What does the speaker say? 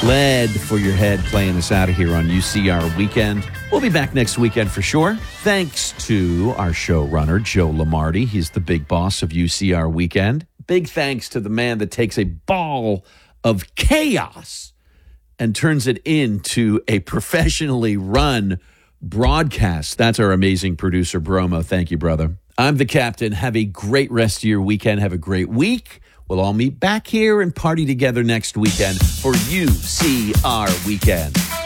Lead for your head playing us out of here on UCR Weekend. We'll be back next weekend for sure. Thanks to our showrunner, Joe Lamardi. He's the big boss of UCR Weekend. Big thanks to the man that takes a ball of chaos and turns it into a professionally run broadcast. That's our amazing producer, Bromo. Thank you, brother. I'm the captain. Have a great rest of your weekend. Have a great week. We'll all meet back here and party together next weekend for UCR Weekend.